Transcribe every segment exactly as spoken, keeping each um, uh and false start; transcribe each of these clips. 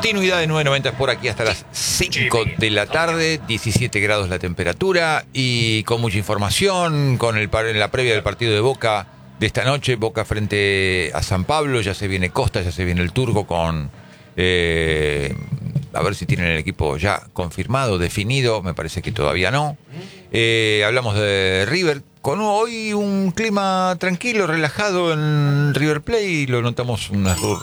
Continuidad de nueve noventa por aquí hasta las cinco de la tarde, diecisiete grados la temperatura y con mucha información, con el en la previa del partido de Boca de esta noche, Boca frente a San Pablo, ya se viene Costa, ya se viene el Turco con... Eh, a ver si tienen el equipo ya confirmado, definido, me parece que todavía no. Eh, hablamos de River, con hoy un clima tranquilo, relajado en River Plate, y lo notamos un error,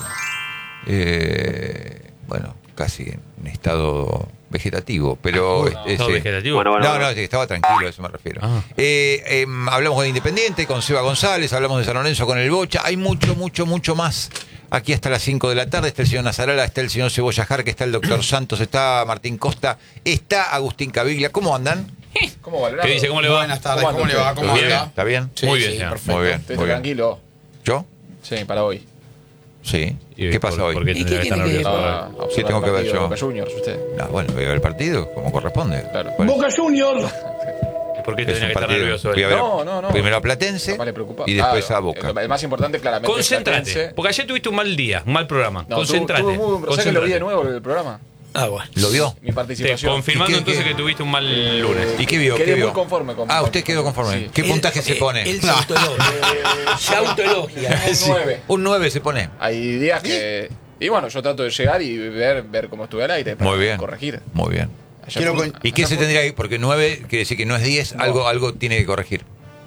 eh, bueno, casi en estado vegetativo, pero... Ah, ¿estado ese, vegetativo? Bueno, bueno, no, no, estaba tranquilo, a eso me refiero. Ah. Eh, eh, hablamos de Independiente con Seba González, hablamos de San Lorenzo con el Bocha, hay mucho, mucho, mucho más. Aquí hasta las cinco de la tarde está el señor Nazarala, está el señor Cebolla Jarque, está el doctor Santos, está Martín Costa, está Agustín Caviglia. ¿Cómo andan? ¿Cómo va? ¿Qué dice? ¿Cómo le va? Buenas tardes, ¿cómo, ¿Cómo le va? ¿Cómo bien? anda? ¿Está bien? Sí, muy bien, sí, señor. Perfecto. Muy bien, Estoy muy bien. tranquilo. ¿Yo? Sí, para hoy. Sí. ¿Y ¿Qué pasa por, hoy? ¿Por qué tendría que estar nervioso? Ah, ¿Qué tengo que ver yo? Boca Juniors, usted. No, bueno, voy a ver el partido como corresponde. Claro. Boca Juniors. ¿Por qué Es tendría un que estar partido. nervioso? Fui a ver No, no, no. primero a Platense Capaz le preocupa. y después Claro, a Boca. El más importante, claramente. Concéntrate, Platense. porque ayer tuviste un mal día, un mal programa. No, Concéntrate. tuvo- tuvo muy- ¿Sabes que lo vi de Concéntrate. nuevo el programa? Ah, bueno. ¿Lo vio? Mi Te- participación. confirmando ¿Y qué- entonces qué? que tuviste un mal lunes. ¿Y qué vio? Quedé ¿Qué vio? muy conforme con- Ah, usted quedó conforme. Sí. ¿Qué Él- puntaje se él- pone? Él se autoelogia. Se autoelogia. Un nueve. Un nueve se pone. Hay días que... Y bueno, yo trato de llegar y ver, ver cómo estuve al aire para Muy bien. corregir. Muy bien. Ayer Quiero fue- con- ¿Y qué ayer se fue- tendría que ir? Porque nueve quiere decir que no es diez, No. algo, algo tiene que corregir.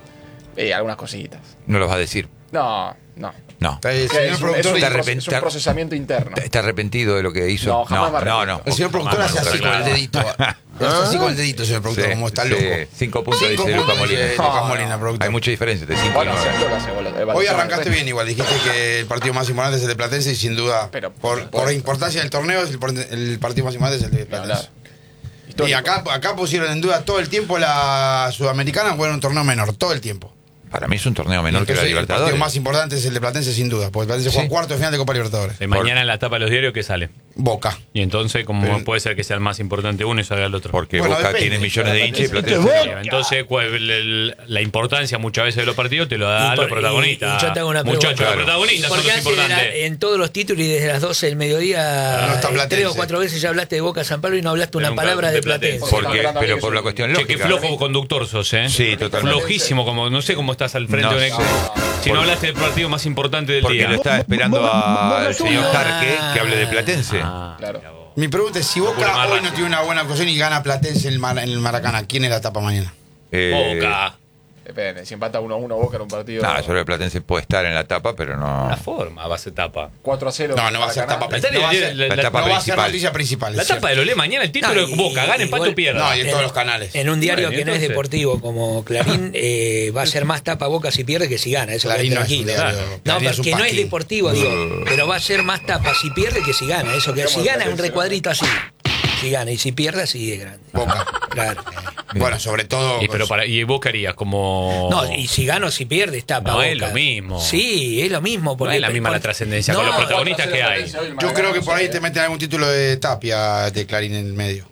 Eh, algunas cositas. No los va a decir. No, no. No. El Que señor es, un, es, productor un está proce- arrepent- es un procesamiento interno. ¿Está arrepentido de lo que hizo? No, jamás me no, arrepiento. no. El señor productor hace así con el dedito. Hace así con el dedito, señor productor, como está sí. loco. Cinco puntos Cinco dice Lucas puntos, Molina. dice Lucas Molina, productor. Hay mucha diferencia de cinco y Bueno, nueve. hace lo hace, boludo. Hoy Evaluación, arrancaste respeto. bien igual, dijiste que el partido más importante es el de Platense y sin duda, Pero, por, por por la supuesto. importancia del torneo, es el, por- el partido más importante es el de Ni hablar. Platense. Y Histórico. acá, acá pusieron en duda todo el tiempo la Sudamericana, bueno, un torneo menor, todo el tiempo. Para mí es un torneo menor que la Entonces, el Libertadores. partido más importante es el de Platense sin duda, porque Platense Sí. juega cuarto de final de Copa Libertadores. De mañana en la tapa de los diarios, ¿qué sale? Boca. Y entonces, ¿cómo Pero- puede ser que sea el más importante uno y salga el otro? Porque Bueno, Boca depende. tiene millones de hinchas y Platense. Sí, entonces, ¿cuál- el- el- la importancia muchas veces de los partidos te lo da Y por- los protagonistas. y- y yo te hago una Muchachos, pregunta. los protagonistas son Porque los antes de la- importantes. en todos los títulos y desde las doce del mediodía, No está eh, Platense. tres o cuatro veces ya hablaste de Boca San Pablo y no hablaste Pero una nunca palabra de de Platense. Platense. Porque, Estamos pero hablando por de la eso. cuestión Che, qué lógica. flojo conductor sos, ¿eh? Sí, totalmente. Flojísimo, como no sé cómo estás al frente No de un sé. Si no hablaste del partido más importante del Porque día. lo estaba esperando al señor Jarque que hable de Platense. Ah, Claro. mira vos. Mi pregunta es, si Locura Boca más hoy no Racing. tiene una buena actuación y gana Platense en el, Mar- en el Maracaná, ¿quién es la tapa mañana? Eh, Boca. Depende. Si empata uno a uno Boca en un partido. No, yo creo que Platense puede estar en la tapa, pero no. La forma va a ser tapa. cuatro a cero. No, no va a ser tapa La, principal. No va a ser, la- la la- tapa no va a ser principal. noticia principal. la es tapa de cierto. lo lee mañana el título No, de y- Boca. Gana, empate igual- o pierda. No, y en todos los canales. En un diario Bueno, que no es entonces- deportivo como Clarín, eh, va a ser más tapa Boca si pierde que si gana. Eso Clarín queda no es un tranquilo. diario, No, Clarín es un porque no es pasquín. deportivo, digo. Pero va a ser más tapa si pierde que si gana. Eso que si gana es un recuadrito así. Si gana y si pierde así de grande. Boca. Claro. Bueno, sobre todo... Y, pero para, ¿y vos qué harías? Como... No, y si gano, si pierde, está No es lo mismo. Sí, es lo mismo. No Porque es la misma la trascendencia con los protagonistas que hay. Yo creo que por ahí te meten algún título de Tapia de Clarín en el medio.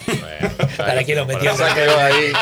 ¿Para qué lo metió? Ya quedó ahí.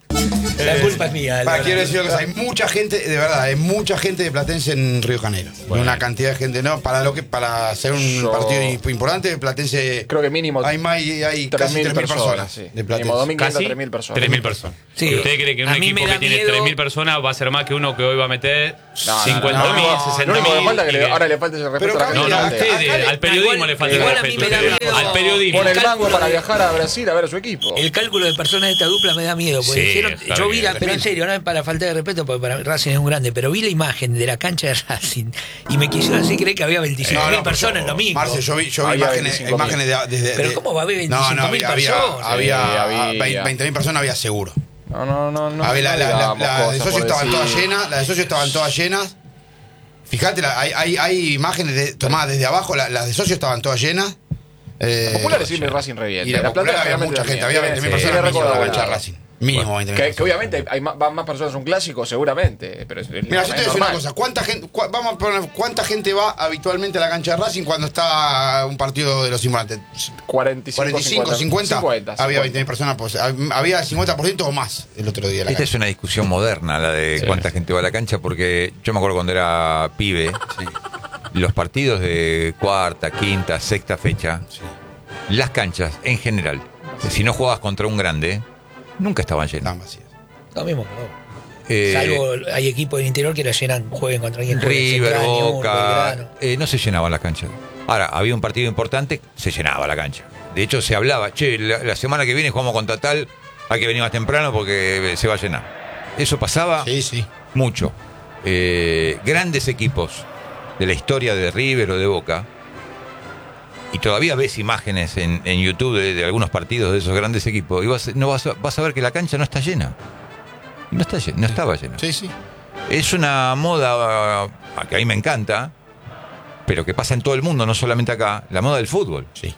La culpa es mía. Para la- quiero decir que hay mucha gente, de verdad, hay mucha gente de Platense en Río de Janeiro. Bueno. Una cantidad de gente, ¿no? Para lo que para hacer un Yo- partido importante, Platense. Creo que mínimo hay más, hay casi tres mil tres mil personas. personas Sí. de Mínimo Platense. domingo Casi tres mil personas. tres mil personas. Sí. ¿Y ¿Usted cree que un A mí equipo me da que tiene miedo- tres mil personas va a ser más que uno que hoy va a meter No, no, cincuenta no, mil, no, no. Lo sesenta único que falta es que mil? le- ahora le falta ese respeto Pero a la No, gente. no, Acá- ustedes, acá- al periodismo igual- le falta el igual a mí respeto. me da ustedes- miedo- Al periodismo. Pone el cálculo mango para de- viajar a Brasil a ver a su equipo. El cálculo de personas de esta dupla me da miedo. Porque Sí, dijeron, claro yo que vi la, sí. pero en serio, no es para falta de respeto, porque para Racing es un grande, pero vi la imagen de la cancha de Racing y me quisieron así creer que había veinticinco mil No, no, personas pero, el domingo. Marce, yo vi, yo vi Había imágenes, veinticinco mil. imágenes de, desde. Pero de- ¿cómo va a haber No, veinticinco no, mil había, personas? había, Sí, había había. veinte mil personas, había seguro. No, no, no, no. Había, la, no la- la- digamos la de cosas socios por estaban decir. todas llenas, las de socios estaban todas llenas. Fíjate, la- hay, hay, hay imágenes de, tomadas desde abajo, la- las de socios estaban todas llenas. Eh, La popular sí me Racing revienta. y la, La popular Plata había realmente mucha gente, también. había veinte mil Sí, personas tiene mínimo récord en la de cancha de goleada. Racing. Mínimo veinte mil Que, que personas. obviamente hay más, van más personas a un clásico, seguramente. Pero es, Mira, yo te voy a decir una normal. cosa. ¿Cuánta gente, cua- vamos a poner, ¿cuánta gente va habitualmente a la cancha de Racing cuando está un partido de los simulantes? cuarenta y cinco, cuarenta y cinco, cincuenta. cincuenta, Había veinte mil personas. Pues, hab- había cincuenta por ciento o más el otro día. en la Esta cancha. es una discusión moderna, la de Sí. cuánta gente va a la cancha, porque yo me acuerdo cuando era pibe, los partidos de cuarta, quinta, sexta fecha, las canchas en general, si no jugabas contra un grande, nunca estaban llenas. Estaban vacías. Lo mismo que vos. Eh, Salvo hay equipos del interior que la llenan, jueguen contra alguien. River, Central, Newell's, Boca, Belgrano. eh, no se llenaban las canchas. Ahora, había un partido importante, se llenaba la cancha. De hecho, se hablaba, che, la, la semana que viene jugamos contra tal, hay que venir más temprano porque se va a llenar. Eso pasaba Sí, sí. mucho. Eh, grandes equipos de la historia de River o de Boca, y todavía ves imágenes en, en YouTube de, de algunos partidos de esos grandes equipos, y vas, no vas, a, vas a ver que la cancha no está llena. No, está llena, no estaba llena. Sí, sí. Es una moda uh, que a mí me encanta, pero que pasa en todo el mundo, no solamente acá, la moda del fútbol. Sí.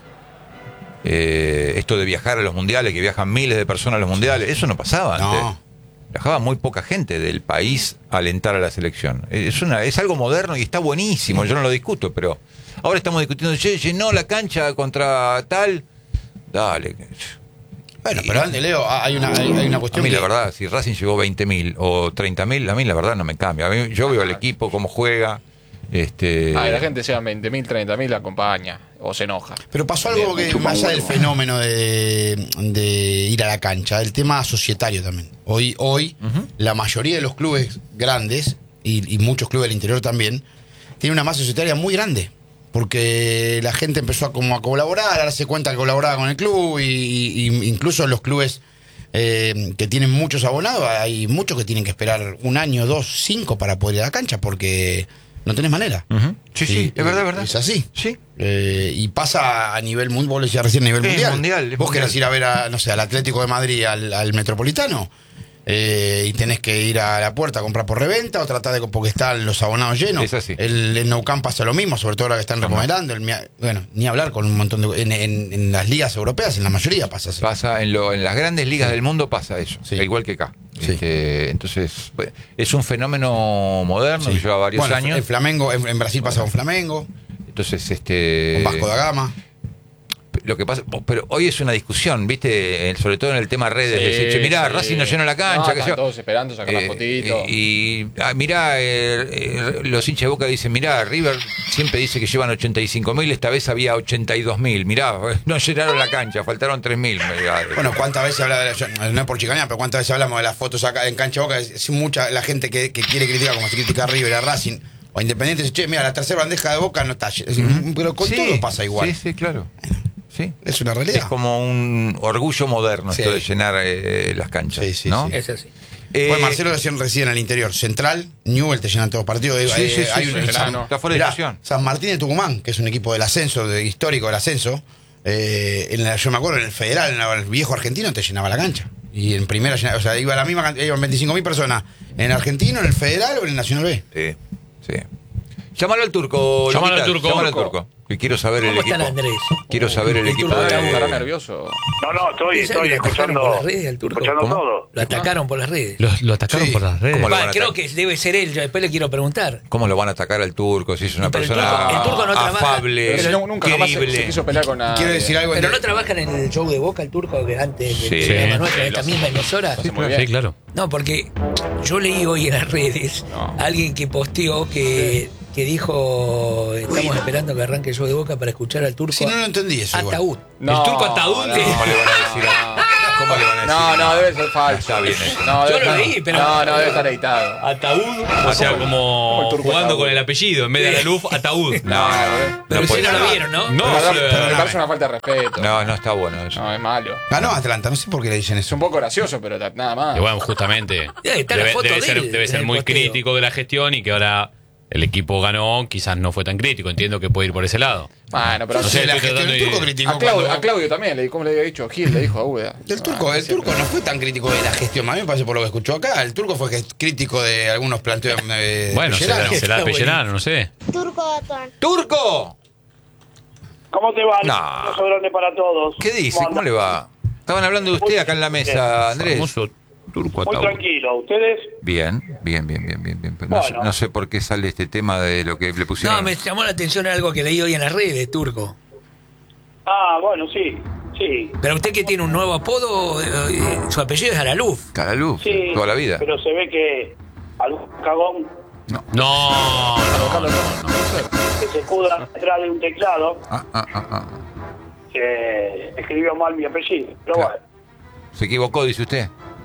Eh, esto de viajar a los mundiales, que viajan miles de personas a los mundiales, eso no pasaba antes. No. Viajaba muy poca gente del país a alentar a la selección. Es, una, es algo moderno y está buenísimo, yo no lo discuto, pero ahora estamos discutiendo, che, llenó la cancha contra tal, dale. Bueno, pero antes, Leo, hay una, hay, hay una A cuestión mí que... la verdad, si Racing llegó veinte mil o treinta mil, a mí la verdad no me cambia. A mí, yo veo al equipo, cómo juega. Este... Ah, y la gente sea veinte mil, treinta mil, la acompaña o se enoja. Pero pasó algo que, más allá del fenómeno de, de ir a la cancha, el tema societario también. Hoy, hoy uh-huh. la mayoría de los clubes grandes, y, y muchos clubes del interior también, tienen una masa societaria muy grande. Porque la gente empezó a, como a colaborar, a darse cuenta que colaboraba con el club, y, y incluso los clubes eh, que tienen muchos abonados, hay muchos que tienen que esperar un año, dos, cinco para poder ir a la cancha, porque no tenés manera. Uh-huh. Sí, sí, Y- es verdad, es verdad. Es así. Sí. Eh, y pasa a nivel mundial, vos le decías recién a nivel Sí, mundial. mundial, es Vos mundial. querés ir a ver a, no sé, al Atlético de Madrid, al, al Metropolitano, eh, y tenés que ir a la puerta a comprar por reventa o tratar de, porque están los abonados llenos. Es así. El, el Nou Camp pasa lo mismo, sobre todo ahora que están remodelando. El Mia- bueno, ni hablar con un montón de. En, en- en las ligas europeas, en la mayoría pasa así. Pasa en, lo, en las grandes ligas del mundo pasa eso, Sí. igual que acá. Sí. Este, entonces, pues, es un fenómeno moderno Sí. que lleva varios Bueno, años. El Flamengo, en, en Brasil pasa con Flamengo, Entonces, este. con Vasco da Gama. Lo que pasa, pero hoy es una discusión, ¿viste? Eh, Sobre todo en el tema redes. Sí, de decir, che, mirá, sí. Racing no llenó la cancha. No, qué están sé yo. todos esperando sacar la fotito. Y, y, ah, mirá, eh, eh, los hinchas de Boca dicen, mirá, River siempre dice que llevan ochenta y cinco mil, esta vez había ochenta y dos mil. Mirá, no llenaron la cancha, faltaron tres mil. Bueno, ¿cuántas veces habla de la, yo- no es por chicanear, pero cuántas veces hablamos de las fotos acá en cancha Boca? Es, es mucha la gente que, que quiere criticar, como se critica a River, a Racing o a Independiente, dice, che, mira, la tercera bandeja de Boca no está llena. Es decir, pero con todo pasa igual. Sí, sí, claro. Sí. Es una realidad. Es como un orgullo moderno Sí. esto de llenar eh, las canchas. Sí, sí, ¿no? sí. Es así. Eh, Bueno, Marcelo decía recién en el interior. Central, Newell te llenan todos los partidos. Sí, Eh, sí, sí, hay sí, un- sí, San, está fuera de mirá, discusión. San Martín de Tucumán, que es un equipo del ascenso, de, histórico del ascenso. Eh, en la- yo me acuerdo, en el Federal, en el viejo argentino, te llenaba la cancha. Y en primera, llenaba- o sea, iba la misma cantidad, iban veinticinco mil personas. En el argentino, en el Federal o en el Nacional B. Sí, sí. Llámalo al turco. Llámalo Luquita, al turco. Llámalo al turco. Que quiero saber el ¿Cómo equipo. están, Andrés? Quiero saber el, El equipo. turco de- está Estará nervioso. No, no, estoy, ¿Pensás que estoy lo atacaron escuchando, por las redes al turco? escuchando ¿Cómo? todo. Lo atacaron por las redes. Lo, lo atacaron Sí. por las redes. ¿Cómo lo Va, van a creo atacar? que debe ser él. Yo después le quiero preguntar. ¿Cómo lo van a atacar al turco? Si es una Pero el persona turco- el turco no trabaja- afable, Pero si no, nunca jamás se, querible. se quiso pelear con nadie. Quiero decir algo. Pero en- no trabajan en el show de Boca el turco que antes Sí. del programa nuestro, en esta misma emisora. Lo hace muy bien. Sí, claro. No, porque yo leí hoy en las redes No. a alguien que posteó que, que dijo estamos esperando que arranque el show de Boca para escuchar al turco. Sí, no lo entendí eso igual. Ataúd. No, El turco ataúd, no, ¿qué? ¿Cómo le van a decir? a- ¿Cómo le van a decir? No, no, debe ser falso. Está bien eso. No, Yo debe lo estar- leí, pero- No, no, debe estar editado. Ataúd, o sea, ¿Cómo como el turco jugando ataúd? con el apellido, en vez de la luz, ataúd. No, no, Pero no, si puede no lo ser. vieron, ¿no? No, La verdad, sí, me perdóname. parece una falta de respeto. No, no está bueno eso. No, es malo. Ganó Atlanta, no sé por qué le dicen Es eso. un poco gracioso, pero ta- nada más. Y bueno, justamente. Ahí está la Debe, foto debe de ser, él debe en ser el muy posteo. crítico de la gestión y que ahora el equipo ganó, quizás no fue tan crítico. Entiendo que puede ir por ese lado. Bueno, pero No sé, la estoy gestión tratando del de- turco a, criticó Claudio, cuando- a Claudio también, le, como le había dicho Gil, le dijo a Úbeda. El turco, el turco no fue tan crítico de la gestión, a mí me parece por lo que escuchó acá. El turco fue que- crítico de algunos planteos eh, Bueno, se la, pelleranos. se la Está apellenaron, no sé. Turco Batón. ¡Turco! ¿Cómo te va? No. Un beso grande para todos. ¿Qué dice? ¿Cómo le va? Estaban hablando de usted acá en la mesa, Andrés. Famoso turco Muy ataúd. tranquilo. ¿Ustedes? Bien, bien, bien, bien, bien, bien. Pero no, sé, Bueno. no sé por qué sale este tema de lo que le pusieron. No, me llamó la atención algo que leí hoy en las redes, turco. Ah, bueno, sí. Sí. Pero usted que tiene un nuevo apodo, eh, su apellido es Araluf. Cara luz, Sí. toda la vida. Pero se ve que algún cagón No, no, no, no. que se escuda detrás de un teclado, Ah, ah, ah, ah. que escribió mal mi apellido. Pero Claro. bueno, Se equivocó, dice usted.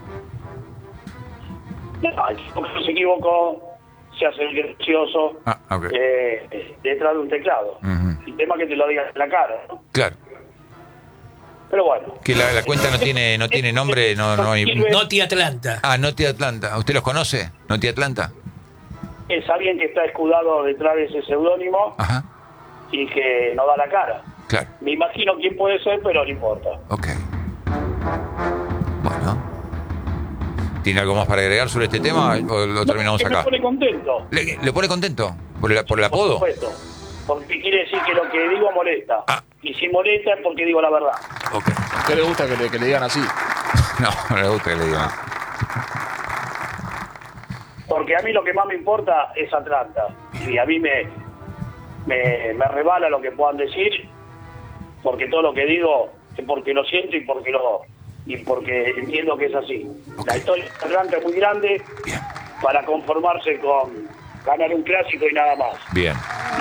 no, el tipo que se equivocó, se hace el gracioso Ah, ok. eh, detrás de un teclado. Ujú. El tema es que te lo digas en la cara, ¿no? Claro. Pero bueno. Que la, la cuenta no tiene no tiene nombre, no, no hay... Noti Atlanta. Ah, Noti Atlanta. ¿Usted los conoce? ¿Noti Atlanta? Es alguien que está escudado detrás de ese seudónimo Ajá. y que no da la cara. Claro. Me imagino quién puede ser, pero no importa. Ok. Bueno. ¿Tiene algo más para agregar sobre este tema o lo terminamos Que me acá? pone contento, ¿Le, le pone contento? ¿Por el, por el por apodo? supuesto. Porque quiere decir que lo que digo molesta. Ah. Y si molesta es porque digo la verdad. Ok. ¿Qué le gusta que le, que le digan así? No, no le gusta que le digan. Porque a mí lo que más me importa es Atlanta. Y a mí me, me, me rebala lo que puedan decir, porque todo lo que digo es porque lo siento y porque lo y porque entiendo que es así. Ok. La historia de Atlanta es muy grande Bien. para conformarse con ganar un clásico y nada más. Bien.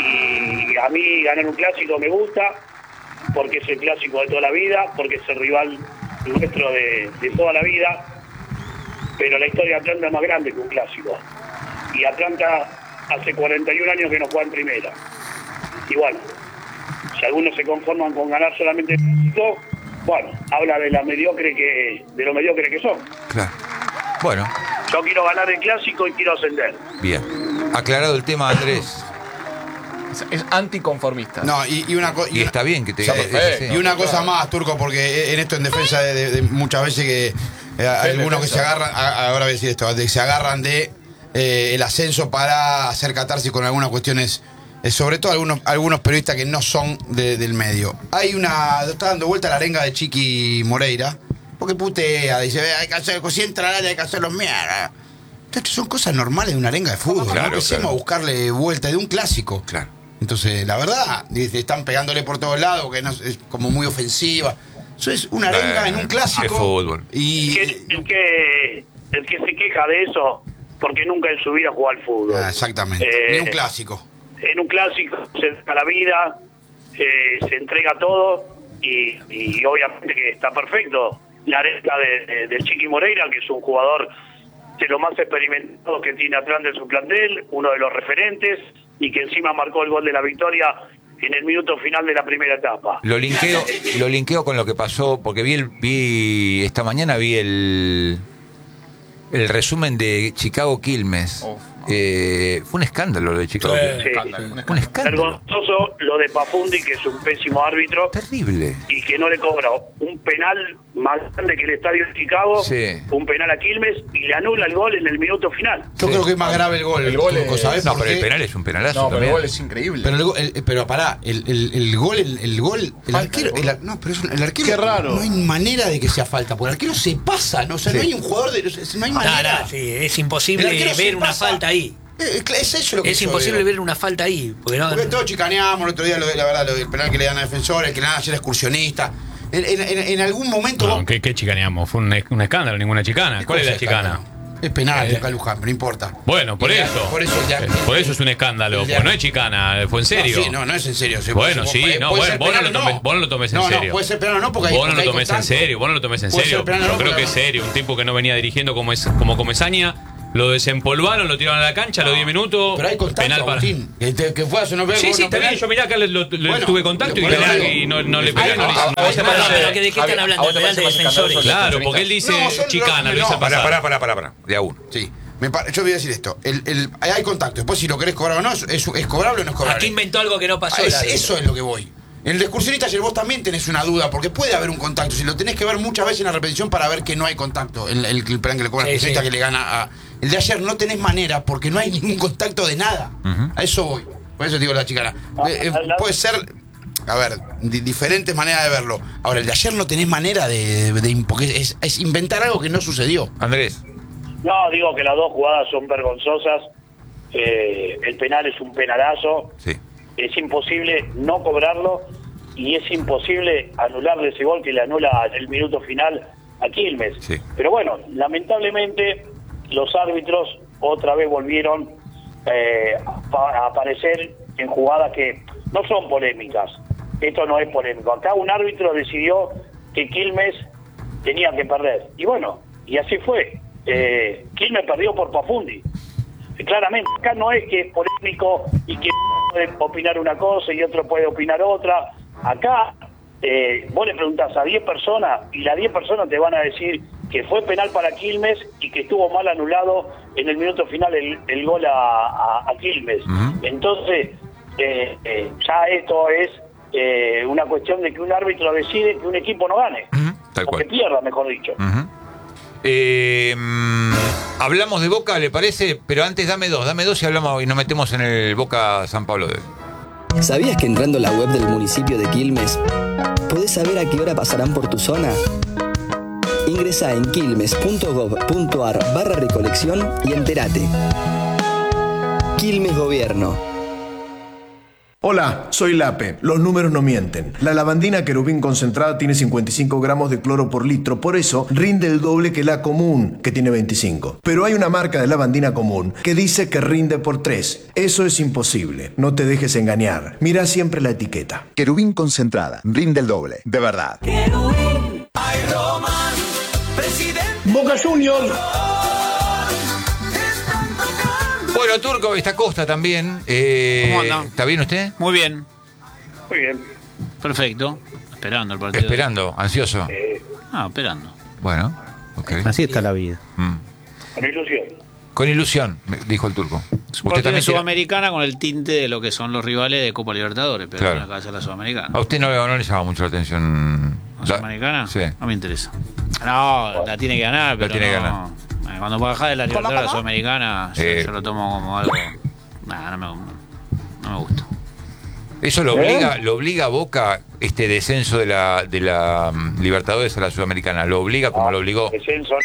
Y a mí ganar un clásico me gusta, porque es el clásico de toda la vida, porque es el rival nuestro de, de toda la vida, pero la historia de Atlanta es más grande que un clásico. Y Atlanta hace cuarenta y un años que no juega en primera. Y bueno, si algunos se conforman con ganar solamente el clásico, bueno, habla de la mediocre que, de lo mediocre que son. Claro. Bueno, Yo quiero ganar el clásico y quiero ascender. bien. Aclarado el tema, Andrés. Es, es anticonformista. No, y, y una cosa. Y está bien que te... O sea, es así. Y una cosa más, Turco, porque en esto en defensa de, de- de muchas veces que eh, algunos que se agarran, a- ahora voy a decir esto, de que se agarran de eh, el ascenso para hacer catarsis con algunas cuestiones, eh, sobre todo algunos algunos periodistas que no son de- del medio. Hay una, está dando vuelta la arenga de Chiqui Moreira, porque putea, dice, "Eh, hay que hacer, si entra al área hay que hacer los mierda". Estas son cosas normales de una arenga de fútbol, Claro, no empecemos claro. a buscarle vuelta de un clásico. Claro. Entonces, la verdad, dice, están pegándole por todos lados, que no, es como muy ofensiva. Eso es una arenga Bueno, en un clásico. es fútbol. Y, El que, el que, el que se queja de eso, porque nunca en su vida jugó al fútbol. Ah, exactamente. Eh, Ni un clásico. En un clásico se da la vida, eh, se entrega todo y, y obviamente que está perfecto. La arenga de, de- del Chiqui Moreira, que es un jugador de los más experimentados que tiene Atlanta en su plantel, uno de los referentes, y que encima marcó el gol de la victoria en el minuto final de la primera etapa. Lo linkeo, lo linkeo con lo que pasó, porque vi el, vi esta mañana vi el el resumen de Chicago Quilmes. Uf. Eh, fue un escándalo lo de Chicago Sí. Quilmes. Sí. Escándalo, un Un escándalo. escándalo. Vergonzoso lo de Pafundi, que es un pésimo árbitro, Terrible. y que no le cobra un penal más grande que el estadio de Chicago, Sí. un penal a Quilmes, y le anula el gol en el minuto final. Yo Sí. creo que es más grave el gol. El gol Turco, es- ¿sabés No, por pero el qué? penal es un penalazo No, pero el también. gol es increíble. Pero, el, go- el- pero pará, el, el- el gol, el, el gol, el Falta, arquero, el gol. el- no, pero es un- el arquero, Qué raro. no hay manera de que sea falta, porque el arquero se pasa, no, o sea, Sí. no hay un jugador de, no hay No, manera. no, sí, es El imposible arquero se ver una pasa. falta ahí. Eh, Es eso lo que Es yo imposible veo. ver una falta ahí. Porque no, Porque todos chicaneamos el otro día, lo de, la verdad, lo del penal que le dan a defensor, el que le dan ayer a excursionista. En, en- en- en algún momento. No, ¿qué, qué chicaneamos? Fue un, un escándalo, ninguna chicana. ¿Cuál es la chicana? Es penal, de acá Luján, pero no importa. Bueno, por Y eso. Por eso, el de- Por eso es un escándalo, el de- porque no es chicana, fue en serio. No, sí, no, no es en serio. Se- Bueno, se- sí, puede- no, puede bueno, ser vos no penal lo o tomes- vos no lo tomes en No, serio. No, puede ser penal o no, porque hay Vos no porque lo hay tomes en contacto. serio, vos no lo tomes en Puede serio. ser penal o no, Yo creo porque- que es serio. Un tipo que no venía dirigiendo como, es, como Comesaña, lo desempolvaron, lo tiraron a la cancha a los diez minutos. Pero hay contacto, penal para. Agustín. Que, te- que fue hace unos Sí, sí, está bien. Yo mirá que le, lo- le Bueno, tuve contacto y, por eso penal, digo. y no, no le Hay- pegué. no le hice- a- a- no a- hice a- nada. a- pero que ¿de qué están a- a- hablando? a vos te Penal parece de más defensores. escandaloso Claro, el porque él dice No, yo- chicana, no, lo hice no, Pará, pasar. pará, pará, pará, pará. De a uno. Sí. Me pa- yo voy a decir esto. El, el- hay contacto. Después, si lo querés cobrar o no, es, es cobrable o no es cobrable. Aquí inventó algo que no pasó. Ah, es- el árbitro. eso es lo que voy. En el excursionista ayer vos también tenés una duda, porque puede haber un contacto. Si lo tenés que ver muchas veces en la repetición para ver que no hay contacto. El, el, el plan que le cobra el Sí, excursionista sí. que le gana a. El de ayer no tenés manera porque no hay ningún contacto de nada. Ujú. A eso voy. Por eso te digo la chicana. Eh, eh, puede ser. A ver, di- diferentes maneras de verlo. Ahora, el de ayer no tenés manera de. de- porque es, es inventar algo que no sucedió. Andrés. No, digo que las dos jugadas son vergonzosas. Eh, el penal es un penalazo. Sí. Es imposible no cobrarlo y es imposible anularle ese gol que le anula en el minuto final a Quilmes. Sí. Pero bueno, lamentablemente los árbitros otra vez volvieron eh, a aparecer en jugadas que no son polémicas. Esto no es polémico. Acá un árbitro decidió que Quilmes tenía que perder. Y bueno, y así fue. Eh, Quilmes perdió por Pafundi. Claramente, acá no es que es polémico y que puede opinar una cosa y otro puede opinar otra. Acá eh, vos le preguntás a diez personas y las diez personas te van a decir que fue penal para Quilmes y que estuvo mal anulado en el minuto final el, el gol a, a, a Quilmes. Uh-huh. Entonces, eh, eh, ya esto es eh, una cuestión de que un árbitro decide que un equipo no gane. Uh-huh. Tal o cual. Que pierda, mejor dicho. Uh-huh. Eh, hablamos de Boca, ¿le parece? Pero antes dame dos, dame dos y hablamos y nos metemos en el Boca San Pablo de hoy. ¿Sabías que entrando a la web del municipio de Quilmes podés saber a qué hora pasarán por tu zona? Ingresa en quilmes.gov.ar barra recolección y entérate. Quilmes Gobierno. Hola, soy Lape. Los números no mienten. La lavandina Querubín concentrada tiene cincuenta y cinco gramos de cloro por litro, por eso rinde el doble que la común, que tiene veinticinco. Pero hay una marca de lavandina común que dice que rinde por tres. Eso es imposible. No te dejes engañar. Mira siempre la etiqueta. Querubín concentrada. Rinde el doble. De verdad. Querubín. Ay, Roman, presidente. Boca Juniors. Bueno, Turco, está Costa también. Eh, ¿Cómo anda? ¿Está bien usted? Muy bien. Muy bien. Perfecto. Esperando el partido. Esperando, ansioso. Eh, ah, esperando. Bueno, ok. Así está la vida. Mm. Con ilusión. Con ilusión, dijo el Turco. Usted también Sudamericana con el tinte de lo que son los rivales de Copa Libertadores, pero claro. en la cabeza de la Sudamericana. A usted no, no le llama mucho la atención. ¿La Sudamericana? Sí. No me interesa. No, la tiene que ganar, pero la tiene no. que ganar. Cuando baja de la Libertadores a la Sudamericana, eh. yo, yo lo tomo como algo. Nah, no me, no me gusta. Eso lo obliga, ¿Eh? lo obliga a Boca este descenso de la de la um, Libertadores a la Sudamericana. Lo obliga como ah, lo obligó. Descenso.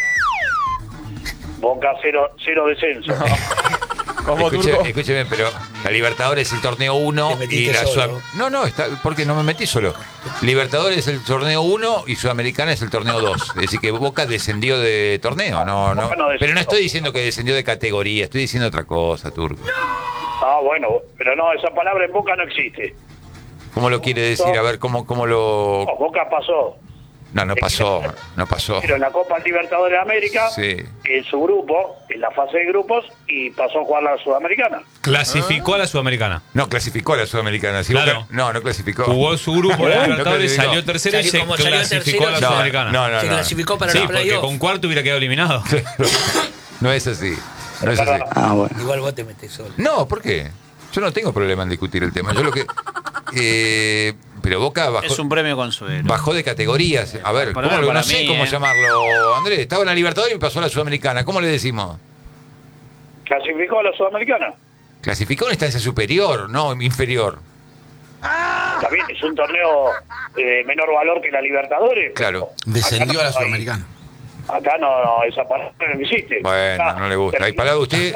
Boca cero, cero descenso. Escuche, escúcheme, pero la Libertadores es el torneo uno y la Sudamericana. No, no, está, porque no me metí solo. Libertadores es el torneo uno y Sudamericana es el torneo dos. Es decir, que Boca descendió de torneo. No, no. Pero no estoy diciendo que descendió de categoría, estoy diciendo otra cosa, Turco. Ah, bueno, pero no, esa palabra en Boca no existe. ¿Cómo lo quiere decir? A ver, ¿cómo, cómo lo...? No, Boca pasó. No, no pasó, no pasó. Pero en la Copa Libertadores de América, sí. en su grupo, en la fase de grupos, y pasó a jugar la Sudamericana. ¿Clasificó ah. a la Sudamericana? No, clasificó a la Sudamericana. Si claro. Boca, no, no clasificó. Jugó su grupo en la Libertadores, no salió tercero Salió, y se clasificó tercero, a la no, Sudamericana. No, no, no. Se no. clasificó para sí, los porque playoffs. con cuarto hubiera quedado eliminado. No es así. No es así. Ah, bueno. Igual vos te metés solo. No, ¿por qué? Yo no tengo problema en discutir el tema. Yo lo que... Eh, pero Boca bajó... Es un premio consuelo. Bajó de categorías. A ver, ¿cómo lo, no sé mí, cómo eh. llamarlo, Andrés. Estaba en la Libertadores y pasó a la Sudamericana. ¿Cómo le decimos? ¿Clasificó a la Sudamericana? Clasificó en instancia superior, no inferior. También es un torneo de menor valor que la Libertadores. Claro. Descendió no a la Sudamericana. Acá no, no, esa palabra no existe. Bueno, ah, no le gusta. ¿Hay palabra usted?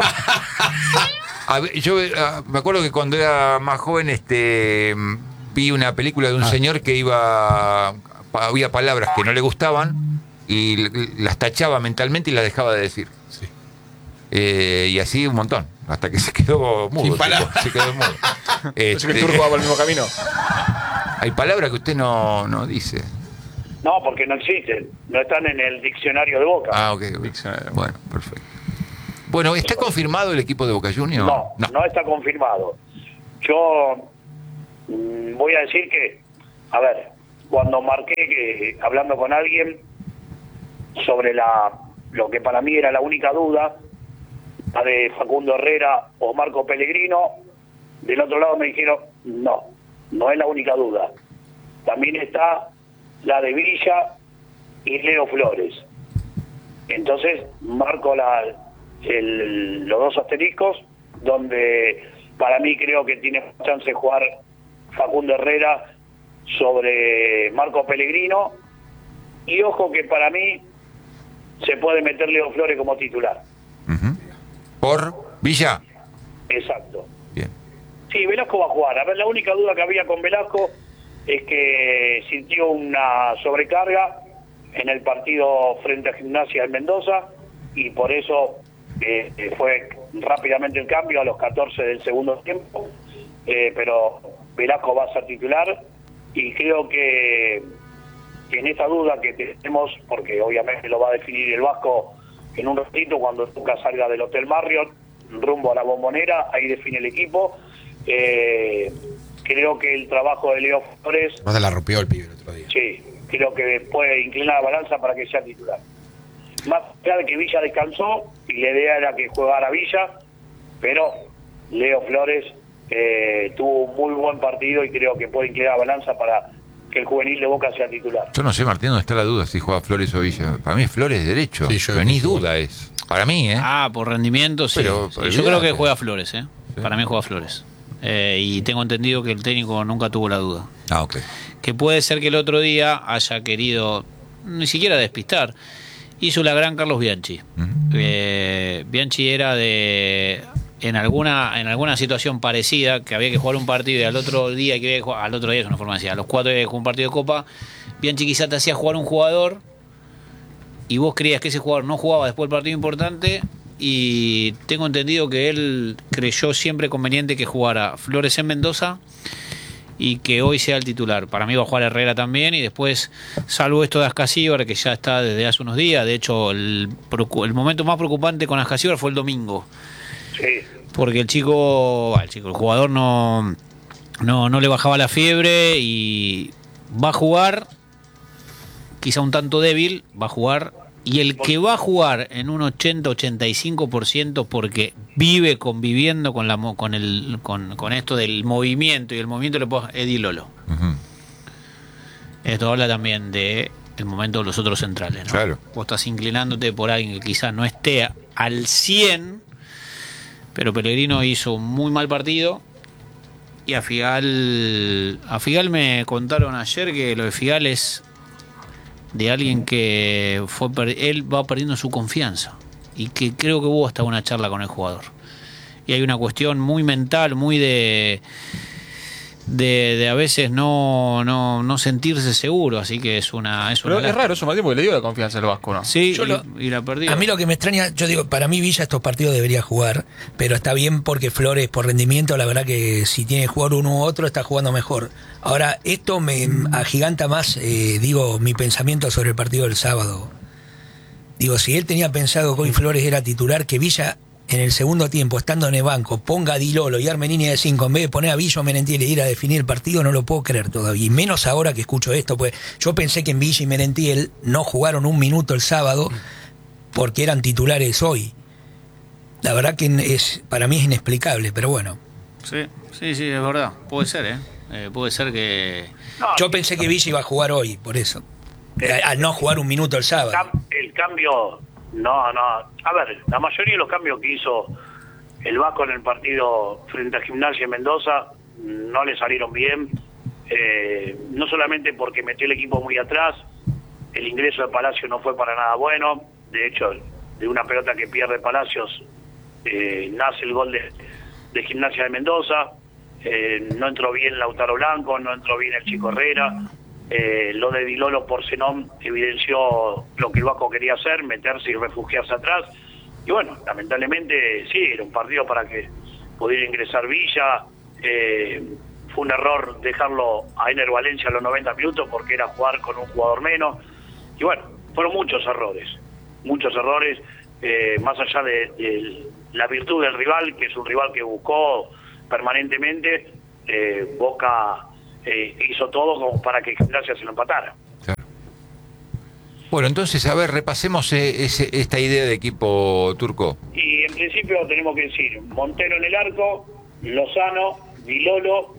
A ver, yo a, me acuerdo que cuando era más joven este vi una película de un ah. señor que iba... Había palabras que no le gustaban y las tachaba mentalmente y las dejaba de decir. Sí. Eh, y así un montón. Hasta que se quedó mudo. Tipo, se quedó mudo. Este, que el Turco va por el mismo camino. Hay palabras que usted no, no dice. No, porque no existen. No están en el diccionario de Boca. Ah, ok. Bueno, perfecto. Bueno, ¿está confirmado el equipo de Boca Juniors? No, no, no está confirmado. Yo mmm, voy a decir que, a ver, cuando marqué que hablando con alguien sobre la lo que para mí era la única duda, la de Facundo Herrera o Marco Pellegrino, del otro lado me dijeron, no, no es la única duda. También está la de Villa y Leo Flores. Entonces marco la, el, los dos asteriscos, donde para mí creo que tiene chance de jugar Facundo Herrera sobre Marco Pellegrino, y ojo que para mí se puede meter Leo Flores como titular. Uh-huh. ¿Por Villa? Exacto. Bien. Sí, Velasco va a jugar. A ver, la única duda que había con Velasco es que sintió una sobrecarga en el partido frente a Gimnasia en Mendoza y por eso eh, fue rápidamente el cambio a los catorce del segundo tiempo, eh, pero Velasco va a ser titular y creo que, que en esta duda que tenemos, porque obviamente lo va a definir el Vasco en un ratito cuando Tuca salga del Hotel Marriott rumbo a la Bombonera, ahí define el equipo. Eh, creo que el trabajo de Leo Flores... Más la rompió el pibe el otro día. Sí, creo que puede inclinar la balanza para que sea titular. Más allá de que Villa descansó y la idea era que jugara Villa, pero Leo Flores eh, tuvo un muy buen partido y creo que puede inclinar la balanza para que el juvenil de Boca sea titular. Yo no sé, Martín, dónde está la duda si juega Flores o Villa. Para mí Flores es derecho, Sí, yo- pero ni duda es. Para mí, ¿eh? Ah, por rendimiento, sí. Pero, Sí, olvídate. yo creo que juega Flores, ¿eh? Sí. Para mí juega Flores. Eh, y tengo entendido que el técnico nunca tuvo la duda. Ah, ok. Que puede ser que el otro día haya querido ni siquiera despistar. Hizo la gran Carlos Bianchi. Ujú. Eh, Bianchi era de... En alguna en alguna situación parecida, que había que jugar un partido y al otro día que había que jugar, al otro día es una forma de decir, a los cuatro días que jugar un partido de Copa, Bianchi quizá te hacía jugar un jugador y vos creías que ese jugador no jugaba después del partido importante, y tengo entendido que él creyó siempre conveniente que jugara Flores en Mendoza y que hoy sea el titular. Para mí va a jugar Herrera también, y después, salvo esto de Ascasíbar, que ya está desde hace unos días, de hecho el, preocu- el momento más preocupante con Ascasíbar fue el domingo. Sí, Porque el chico, el chico, el jugador no, no, no le bajaba la fiebre y va a jugar, quizá un tanto débil, va a jugar, y el que va a jugar en un ochenta ochenta y cinco por ciento porque vive conviviendo con la mo- con el con, con esto del movimiento, y el movimiento le puedo Eddie Lolo. Ujú. Esto habla también de el momento de los otros centrales, ¿no? Claro. Vos estás inclinándote por alguien que quizás no esté al cien, pero Pellegrino hizo un muy mal partido, y a Figal a Figal me contaron ayer que lo de Figal es de alguien que fue per- él va perdiendo su confianza, y que creo que hubo hasta una charla con el jugador, y hay una cuestión muy mental, muy de de, de a veces no, no no sentirse seguro, así que es una es una Pero es raro eso, Martín, porque le dio la confianza al Vasco, ¿no? Sí, Yo y, lo- y la perdió. A mí lo que me extraña, yo digo, para mí Villa estos partidos debería jugar, pero está bien porque Flores por rendimiento, la verdad que si tiene que jugar uno u otro está jugando mejor. Ahora, esto me agiganta más, eh, digo, mi pensamiento sobre el partido del sábado. Digo, si él tenía pensado que hoy Flores era titular, que Villa en el segundo tiempo, estando en el banco, ponga a Di Lolo y arme línea de cinco, en vez de poner a Villa o Merentiel y ir a definir el partido, no lo puedo creer todavía. Y menos ahora que escucho esto, pues yo pensé que en Villa y Merentiel no jugaron un minuto el sábado porque eran titulares hoy. La verdad que es para mí es inexplicable, pero bueno. Sí, sí, sí, es verdad. Puede ser, ¿eh? Eh, puede ser que... no, Yo pensé que Villa iba a jugar hoy, por eso. Al al no jugar un minuto el el, sábado. cam- el cambio, no, no. A ver, la mayoría de los cambios que hizo el Vasco en el partido frente a Gimnasia en Mendoza no le salieron bien. Eh, no solamente porque metió el equipo muy atrás, el ingreso de Palacios no fue para nada bueno. De hecho, de una pelota que pierde Palacios eh, nace el gol de, de Gimnasia de Mendoza. Eh, no entró bien Lautaro Blanco, no entró bien el Chico Herrera. Eh, lo de Di Lolo por Zenón evidenció lo que el Vasco quería hacer, meterse y refugiarse atrás. Y bueno, lamentablemente sí, era un partido para que pudiera ingresar Villa. Eh, fue un error dejarlo a Ener Valencia a los noventa minutos porque era jugar con un jugador menos. Y bueno, fueron muchos errores, muchos errores, eh, más allá de, de la virtud del rival, que es un rival que buscó permanentemente. eh, Boca eh, hizo todo como para que Gimnasia se lo empatara. Claro. Bueno, entonces, a ver, repasemos eh, ese- esta idea de equipo turco. Y en principio tenemos que decir Montero en el arco, Lozano, Di Lolo,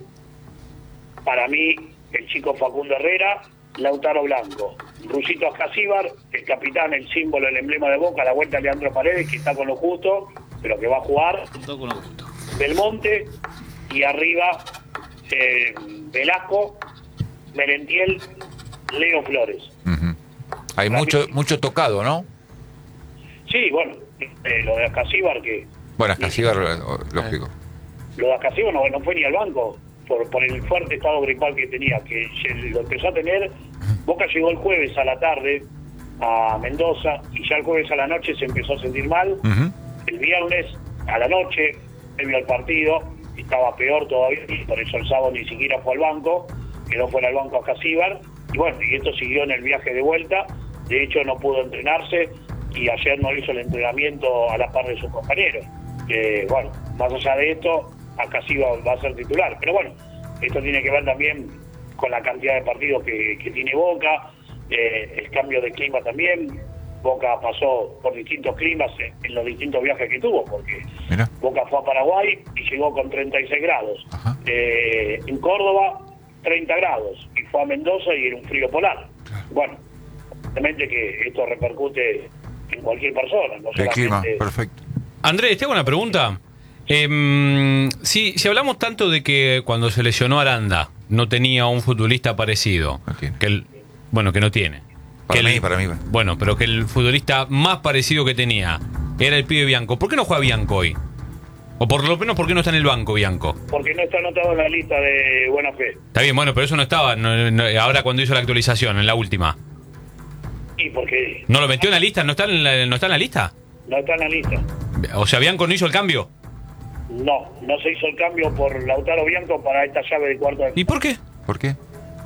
para mí el chico Facundo Herrera, Lautaro Blanco, Rusito Ascasíbar, el capitán, el símbolo, el emblema de Boca, la vuelta de Leandro Paredes, que está con lo justo, pero que va a jugar, Todo con lo justo. Belmonte, y arriba eh, Velasco, Merentiel, Leo Flores. Ujú. Hay mucho mucho tocado, ¿no? Sí, bueno, eh, lo de Ascasíbar que... Bueno, hasta así, lógico. Lo de Ascasíbar no, no fue ni al banco por, por el fuerte estado gripal que tenía, que lo empezó a tener. Boca llegó el jueves a la tarde a Mendoza y ya el jueves a la noche se empezó a sentir mal. Ujú. El viernes a la noche, previo al partido, estaba peor todavía, y por eso el sábado ni siquiera fue al banco, quedó fuera del banco a Casíbar, y bueno, y esto siguió en el viaje de vuelta, de hecho no pudo entrenarse, y ayer no hizo el entrenamiento a la par de sus compañeros. Eh, bueno, más allá de esto, acá sí va, va a ser titular. Pero bueno, esto tiene que ver también con la cantidad de partidos que, que tiene Boca, eh, el cambio de clima también. Boca pasó por distintos climas en, en los distintos viajes que tuvo, porque Mira. Boca fue a Paraguay y llegó con treinta y seis grados. Eh, en Córdoba, treinta grados. Y fue a Mendoza y era un frío polar. Bueno, obviamente que esto repercute en cualquier persona. No El clima, solamente- perfecto. Andrés, te hago una pregunta. Eh, si, si hablamos tanto de que cuando se lesionó Aranda no tenía un futbolista parecido, No tiene. que el, bueno, que no tiene. Para que mí, el- para mí. Bueno, pero que el futbolista más parecido que tenía era el pibe Bianco. ¿Por qué no juega Bianco hoy? O por lo menos, ¿por qué no está en el banco Bianco? Porque no está anotado en la lista de buena fe. Está bien, bueno, pero eso no estaba no- no- ahora cuando hizo la actualización, en la última. Y porque ¿No lo metió en la lista? ¿No está en la, no está en la lista? no está en la lista. O sea, Bianco no hizo el cambio. No, no se hizo el cambio por Lautaro Bianco para esta llave de cuarto de ¿Y por qué? ¿Por qué?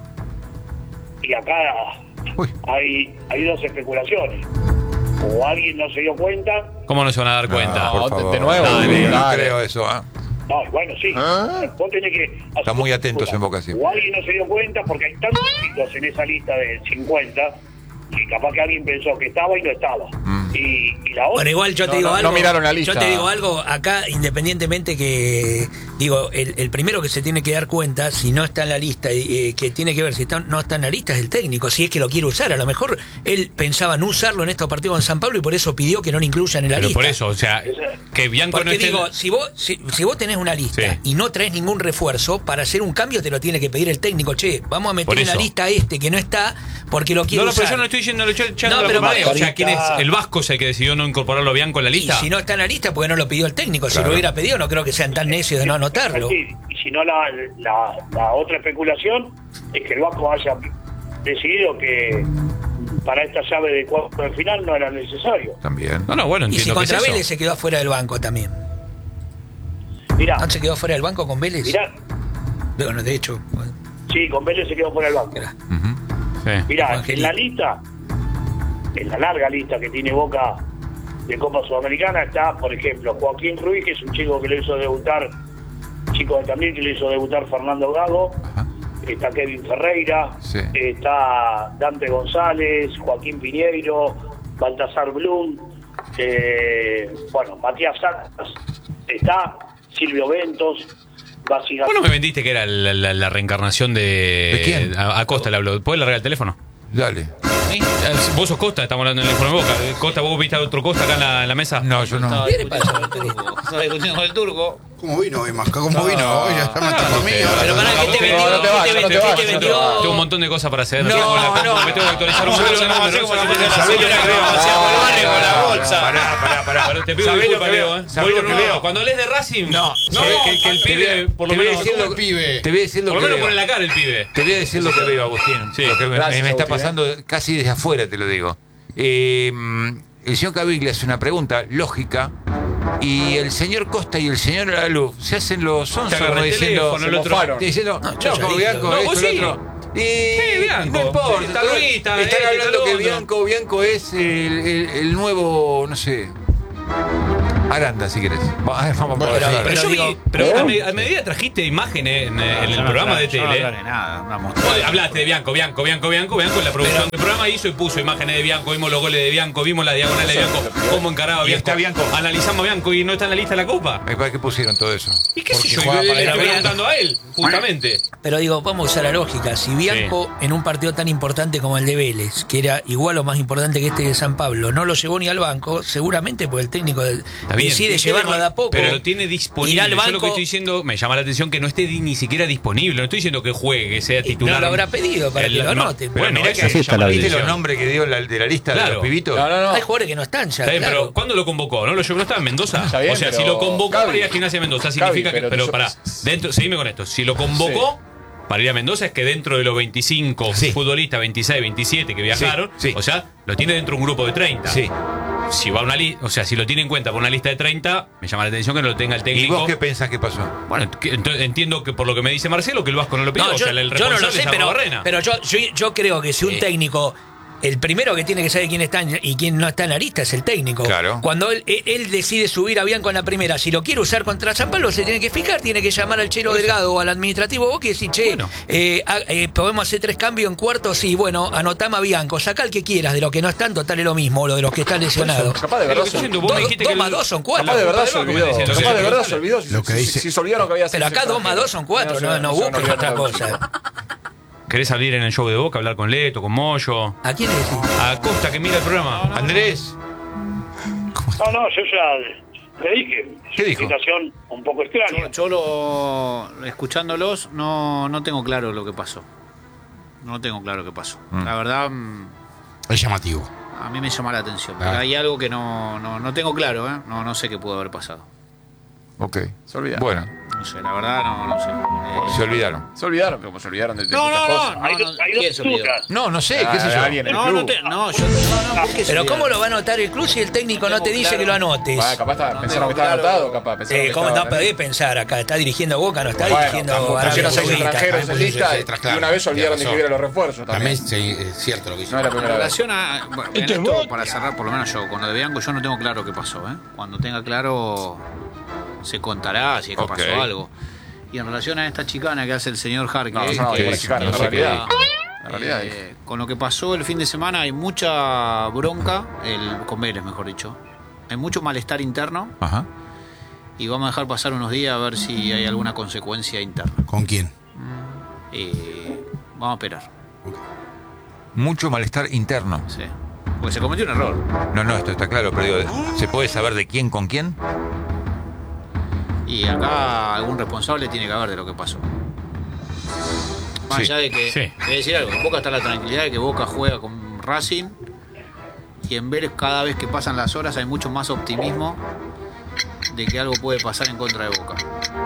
Y acá Uy. hay, hay dos especulaciones. O alguien no se dio cuenta. ¿Cómo no se van a dar cuenta? No, por de- favor. de nuevo, Dale, no dale. creo eso, ¿ah? No, bueno, sí. Vos tenés que... Están muy atentos en Boca siempre. O alguien no se dio cuenta porque hay tantos chicos en esa lista de cincuenta que capaz que alguien pensó que estaba y no estaba. Mm. Y, y la otra... Bueno, igual yo te No, digo no, algo. no miraron la lista. Yo te digo algo, acá independientemente que, digo, el, el primero que se tiene que dar cuenta, si no está en la lista, eh, que tiene que ver si está, no está en la lista es el técnico, si es que lo quiere usar. A lo mejor él pensaba no usarlo en estos partidos en San Pablo y por eso pidió que no lo incluyan en la Pero lista. por eso, o sea, que Bianco no Porque esté... digo, si vos, si, si vos tenés una lista Sí. y no traes ningún refuerzo, para hacer un cambio te lo tiene que pedir el técnico. Che, vamos a meter Por en la eso. lista a este que no está porque lo quiere No, no, usar. pero yo no estoy diciendo, no estoy echando No, la pero culpa de él. O Margarita- sea, ¿quién es? ¿El Vasco es el que decidió no incorporarlo a Bianco en la Y lista? si no está en la lista, porque no lo pidió el técnico. Si Claro. lo hubiera pedido, no creo que sean tan necios de no anotarlo. Sí, y si no, la, la, la otra especulación es que el Vasco haya decidido que para esta llave de cuarto de final no era necesario. También. No, no, bueno, Y si entiendo que es contra eso. Vélez se quedó afuera del banco también. Mirá, ¿No se quedó afuera del banco con Vélez? mirá, Bueno, de hecho. Bueno, sí, con Vélez se quedó fuera del banco. mirá. Ujú. Sí. Mirá, Angelito. en la lista, en la larga lista que tiene Boca de Copa Sudamericana está, por ejemplo, Joaquín Ruiz, que es un chico que le hizo debutar, chico de también que le hizo debutar Fernando Gago, Ajá. está Kevin Ferreira, Sí. está Dante González, Joaquín Piñeiro, Baltasar Blum, eh, bueno, Matías Sacas, está Silvio Ventos, Basi Vos no me vendiste que era la, la- la reencarnación de... ¿De quién? A, a Costa le hablo. ¿Podés largar el teléfono? Dale. ¿Sí? Vos sos Costa, estamos hablando en el informe de Boca. Costa, ¿vos viste a otro Costa acá en la, en la mesa? No, yo no. ¿Qué le pasa al turco? Estaba discutiendo con el turco. ¿Cómo vino hoy, Masca? ¿Cómo vino hoy? Ya está no, matando no, a mí. no, Pero para ¿qué te vendió? No, no te ¿Qué vayas, te no te vendió? vayas, ¿Qué te no te vendió? vayas. Tengo un montón de cosas para hacer. No, Tengo la- no. Me tengo que actualizar un ¿Sabés poco. lo que vamos a hacer? No, ¿Sabés no, lo que no, vamos a hacer? no, Pará, la bolsa. Pará, pará, pará. Pero te pido ¿Sabés disculpas, lo que Leo, veo? ¿eh? ¿Sabés Voy- lo que no, veo? Cuando hables de Racing, No, no, que, que el te voy a- pibe, por lo te voy a menos, decir lo- el pibe. Te voy a decir lo por lo que menos veo. pone la cara el pibe. Te voy a decir lo que veo, Agustín. Sí. Lo que me, Gracias, me está Agustín, pasando casi desde afuera, te lo digo. Eh, el señor Caviglia hace una pregunta lógica y el señor Costa y el señor Aluf se hacen los once agarra como el diciendo, teléfono, el otro- mofaron. diciendo, No, no, yo ya como dije. Bianco, No, esto, vos el sí. otro. Y Sí, Bianco. no importa. Está Luis, está Están este, hablando está que el otro. Bianco, Bianco es el, el- el nuevo, no sé, Aranda, si querés. Va- Vamos por Pero- ahí. Pero, pero yo digo- vi, pero a, me- a medida trajiste imágenes en, en el programa de Yo no tele. aclaré nada, una Vos monstruosidad. hablaste de Bianco, Bianco, Bianco, Bianco, Bianco en la producción del programa hizo y puso imágenes de Bianco, vimos los goles de Bianco, vimos la diagonal de Bianco, cómo encaraba Y Bianco. está Bianco. Analizamos a Bianco y no está en la lista de la Copa. ¿Para qué pusieron todo eso? ¿Y qué sé Porque yo? juega Y le para le la estoy Bianco. preguntando a él, justamente. Pero digo, vamos a usar la lógica. Si Bianco, en un partido tan importante como el de Vélez, que era igual o más importante que este de San Pablo, no lo llevó ni al banco, seguramente porque el técnico Está bien. decide llevarlo de a poco. Pero lo tiene disponible. irá al Yo lo que banco- estoy diciendo, me llama la atención que no esté di- ni siquiera disponible. No estoy diciendo que juegue, que sea Y titular. no lo habrá pedido para El- que lo no, anoten. Bueno, Mirá eso que me llama la ¿viste atención. los nombres que dio la, de la lista de Claro. los pibitos? No, no, no. Hay jugadores que no están ya. Está bien, claro. pero ¿cuándo lo convocó? ¿No lo yo no estaba en Mendoza? Está bien, o sea, si pero- lo convocó Gaby. para ir a Gimnasia de Mendoza, significa Gaby, que. pero Pero yo- pará, dentro, seguime con esto. Si lo convocó para ir a Mendoza, es que dentro de los veinticinco Sí. futbolistas, veintiséis, veintisiete que viajaron, Sí, sí. o sea, lo tiene dentro de un grupo de treinta. Sí. si va a una lista, o sea, si lo tiene en cuenta por una lista de treinta, me llama la atención que no lo tenga el ¿Y técnico. vos qué pensás que pasó? Bueno, que- entonces entiendo que por lo que me dice Marcelo, que el Vasco no lo pidió. No, o yo, sea, el yo no lo responsable sé, es pero, Arrobarrena. pero yo, yo, yo creo que si un Sí. técnico, el primero que tiene que saber quién está en- y quién no está en la lista es el técnico. Claro. Cuando él, él- él decide subir a Bianco en la primera, si lo quiere usar contra San Pablo, se tiene que fijar, tiene que llamar al Chelo Delgado o al administrativo Boca y decir, che, Bueno. eh, ah, eh, podemos hacer tres cambios en cuarto, sí, bueno, anotame a Bianco, saca el que quieras, de los que no están, total es lo mismo, o lo de los que están lesionados. Capaz de verdad Pero se- diciendo, vos me Dos- dijiste dos que más el- dos son cuatro. Capaz de verdad La se culpa del olvidó. Vasco me decía, Capaz de lo verdad que- se olvidó. Lo que Si- dice- si- si se olvidaron que había seis Pero acá dos más dos son cuatro, no, no se busques olvidaron otra de- cosa. ¿Querés salir en el show de Boca, hablar con Leto, con Moyo? ¿A quién le decís? A Costa, que mira el programa. Andrés, No, no, yo ya le dije. ¿Qué Es dijo? una situación un poco extraña. Yo, yo lo, escuchándolos no, no tengo claro lo que pasó. No tengo claro qué pasó. Mm. La verdad, mm, Es llamativo. a mí me llama la atención. Pero Ah. hay algo que no, no, no tengo claro, ¿eh? No, no sé qué pudo haber pasado. ok. Se olvidaron. Bueno, No sé, la verdad no, no sé. Eh, se olvidaron. Se olvidaron, como se olvidaron de, de no, muchas no, cosas. no, Hay, no, dos- no, hay ¿quién dos se olvidó? tutas. No, no sé, Ah, qué sé de yo. alguien. en el No, no, club. te, no, yo, no, no, ¿por qué se Pero olvidaron? ¿cómo lo va a anotar el club si el técnico no te Tengo dice claro. que lo anotes? Ah, capaz estaba- No pensaron que tengo estaba claro. anotado, capaz. pensaron Eh, que ¿Cómo estaba- no podés pensar acá? Está dirigiendo Boca, no está Bueno, dirigiendo están- Arabia pusieron seis Saudita. extranjeros en Pusieron lista seis y, extranjeros, y una vez se olvidaron de tiene incluir a razón. los refuerzos también. También sí, es cierto lo que dice. No es la En primera vez. relación a. Bueno, en esto, para cerrar, por lo menos yo, con lo de Bianco, yo no tengo claro qué pasó, ¿eh? Cuando tenga claro, se contará si es que Ok. pasó algo. Y en relación a esta chicana que hace el señor Harker, No, no, no, que ninguna es- chicana, no la sé realidad. qué, La realidad eh, con lo que pasó el fin de semana hay mucha bronca, el, con Vélez mejor dicho, hay mucho malestar interno Ajá. y vamos a dejar pasar unos días a ver si hay alguna consecuencia interna. ¿Con quién? Y vamos a esperar, Mucho malestar interno. sí. Porque se cometió un error. No, no, esto está claro, pero digo, ¿se puede saber de quién con quién? Y acá algún responsable tiene que haber de lo que pasó. Más Sí. allá de que, Sí. te voy a decir algo, en Boca está la tranquilidad de que Boca juega con Racing y en Vélez cada vez que pasan las horas hay mucho más optimismo de que algo puede pasar en contra de Boca.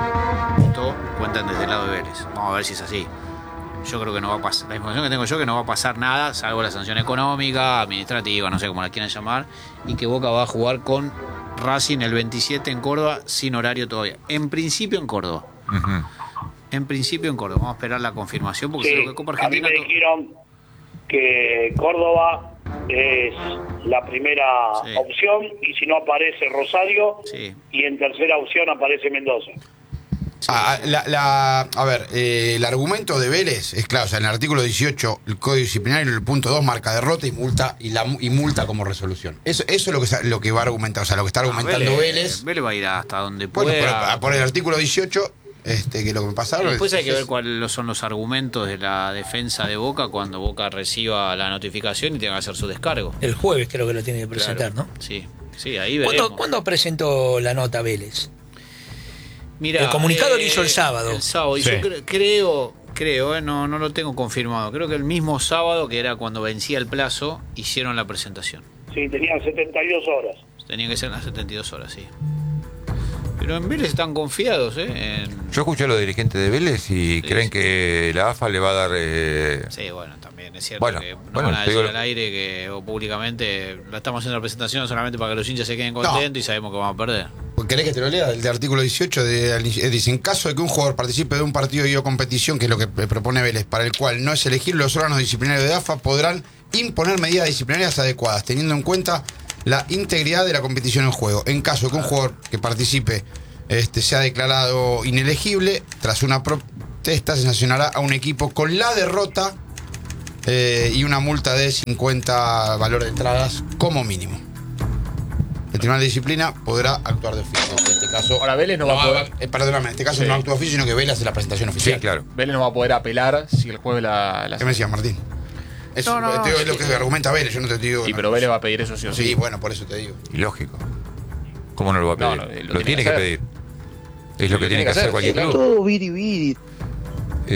Esto cuentan desde el lado de Vélez. Vamos a ver si es así. Yo creo que no va a pasar. La información que tengo yo es que no va a pasar nada, salvo la sanción económica, administrativa, no sé cómo la quieran llamar, y que Boca va a jugar con Racing el veintisiete en Córdoba sin horario todavía. En principio en Córdoba. Ujú. En principio en Córdoba. Vamos a esperar la confirmación porque Sí, creo que Copa a mí Argentina. me to- dijeron que Córdoba es la primera Sí. opción y si no aparece Rosario Sí. y en tercera opción aparece Mendoza. Ah, la, la- a ver, eh, el argumento de Vélez es claro, o sea, en el artículo dieciocho, el Código Disciplinario, en el punto dos, marca derrota y multa y, la, y multa como resolución. Eso, eso es lo que, sa- lo que va a argumentar, o sea, lo que está argumentando Ah, Vélez. Vélez va a ir hasta donde Bueno, pueda. por, por el artículo dieciocho, este, que lo que me pasaron. Después hay que es- ver cuáles son los argumentos de la defensa de Boca cuando Boca reciba la notificación y tenga que hacer su descargo. El jueves creo que lo tiene que presentar, Claro. ¿no? Sí, sí, ahí veremos. ¿Cuándo, ¿Cuándo presentó la nota Vélez? Mirá, El comunicado lo hizo el sábado. El sábado. Y Sí. yo cre- creo, creo, eh, no, no lo tengo confirmado. Creo que el mismo sábado, que era cuando vencía el plazo, hicieron la presentación. Sí, tenían setenta y dos horas. Tenían que ser las setenta y dos horas, sí. Pero en Vélez están confiados, ¿eh? En- Yo escuché a los dirigentes de Vélez y Sí, creen sí. que la A F A le va a dar... eh, Sí, bueno, también es cierto Bueno, que no bueno, van a te decir digo- al aire que, o públicamente, la estamos haciendo la presentación solamente para que los hinchas se queden contentos y sabemos que vamos a perder. ¿Querés que te lo lea? El de artículo dieciocho de, eh, dice, en caso de que un jugador participe de un partido y o competición, que es lo que eh, propone Vélez, para el cual no es elegible, los órganos disciplinarios de A F A podrán imponer medidas disciplinarias adecuadas, teniendo en cuenta la integridad de la competición en juego. En caso de que un jugador que participe este, sea declarado inelegible, tras una protesta se sancionará a un equipo con la derrota eh, y una multa de cincuenta valor de entradas como mínimo. El Tribunal de Disciplina podrá actuar de oficio. En este caso, Ahora, Vélez no va a poder- eh, perdóname, en este caso Sí. no actúa de oficio, sino que Vélez hace la presentación Sí, oficial. claro. Vélez no va a poder apelar si el jueves la... la ¿Qué me decías, Martín? Eso No, no, te digo, es sí. lo que argumenta Vélez, yo no te digo. Sí, no. pero Vélez va a pedir eso sí o sí. Sí, bueno, por eso te digo. Y lógico. ¿Cómo no lo va a No, pedir? no, eh, lo, lo tiene tiene que que pedir. Es lo que tiene que hacer cualquier sí, club. claro. Todo viri viri.